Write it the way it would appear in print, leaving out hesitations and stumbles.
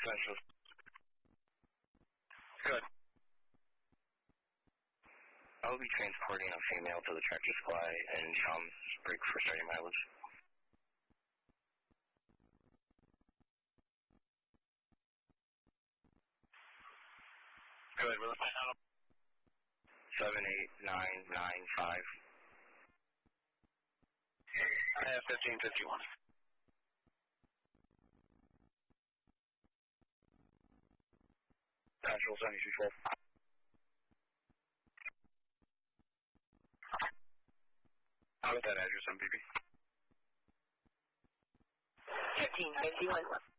Central. Good. I will be transporting a female to the Tractor Supply and break for starting mileage. Good. We're looking at 78995. I have 1551. Central 7212. How about that address on BB? 1551.